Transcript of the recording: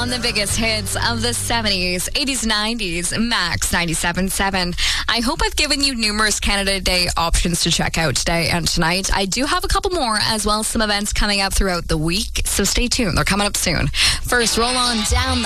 on the biggest hits of the 70s, 80s, 90s, Max 97.7. I hope I've given you numerous Canada Day options to check out today and tonight. I do have a couple more, as well as some events coming up throughout the week, so stay tuned. They're coming up soon. First, roll on down